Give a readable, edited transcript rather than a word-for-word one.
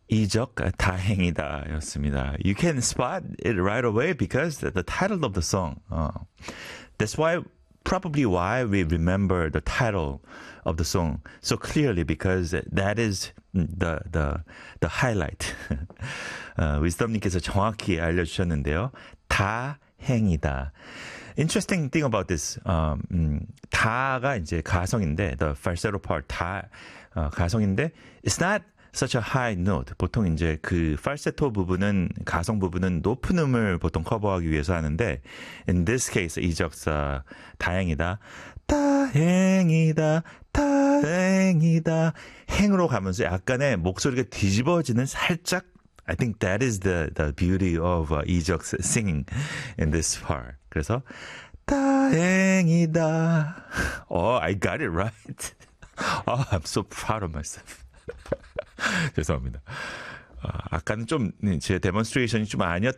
이적 다행이다였습니다. You can spot it right away because the title of the song. That's why probably why we remember the title of the song so clearly because that is the highlight. wisdom님께서 정확히 알려주셨는데요. 다행이다. Interesting thing about this. 다가 이제 가성인데 the falsetto part 다 가성인데 it's not such a high note. 보통 이제 그 falsetto 부분은 가성 부분은 높은 음을 보통 커버하기 위해서 하는데 in this case 이적사 다행이다. 다행이다. 다행이다. 행으로 가면서 약간의 목소리가 뒤집어지는 살짝 I think that is the beauty of 이적's singing in this part. 그래서 다행이다. Oh, I got it right. Oh, I'm so proud of myself. 죄송합니다. 아까는 좀 제 데몬스트레이션이 좀 아니었던